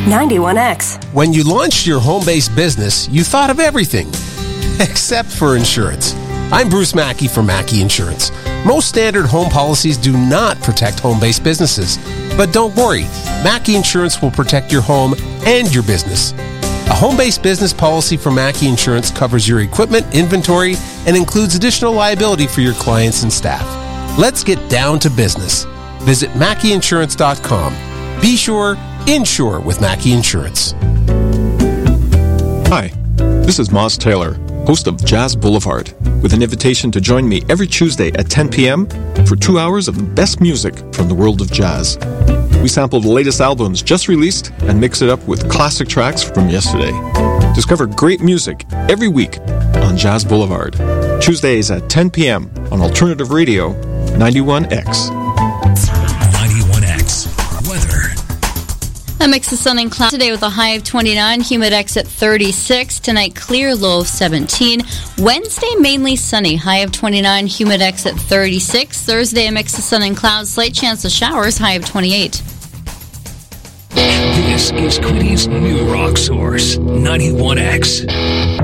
91X. When you launched your home-based business, you thought of everything, except for insurance. I'm Bruce Mackey from Mackey Insurance. Most standard home policies do not protect home-based businesses. But don't worry, Mackey Insurance will protect your home and your business. A home-based business policy from Mackey Insurance covers your equipment, inventory, and includes additional liability for your clients and staff. Let's get down to business. Visit MackeyInsurance.com. Be sure, insure with Mackey Insurance. Hi, this is Moz Taylor, host of Jazz Boulevard, with an invitation to join me every Tuesday at 10 p.m. for 2 hours of the best music from the world of jazz. We sample the latest albums just released and mix it up with classic tracks from yesterday. Discover great music every week on Jazz Boulevard. Tuesdays at 10 p.m. on Alternative Radio 91X. 91X. Weather. A mix of sun and cloud today with a high of 29, Humidex at 36. Tonight, clear, low of 17. Wednesday, mainly sunny, high of 29, Humidex at 36. Thursday, a mix of sun and clouds, slight chance of showers, high of 28. This is Quinny's new rock source, 91X.